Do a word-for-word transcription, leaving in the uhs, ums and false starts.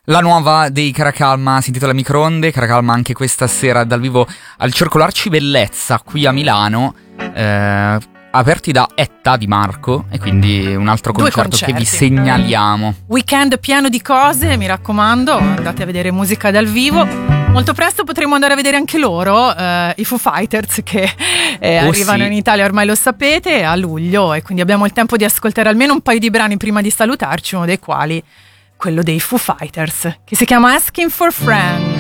La nuova dei Caracalma si intitola Microonde. Caracalma anche questa sera dal vivo al Circolo Arcibellezza qui a Milano, eh, aperti da Etta Di Marco, e quindi un altro concerto che vi segnaliamo. Weekend pieno di cose, mi raccomando, andate a vedere musica dal vivo. Molto presto potremo andare a vedere anche loro, eh, i Foo Fighters, che eh, Oh, arrivano sì. in Italia, ormai lo sapete, a luglio, e quindi abbiamo il tempo di ascoltare almeno un paio di brani prima di salutarci, uno dei quali quello dei Foo Fighters, che si chiama Asking for Friends.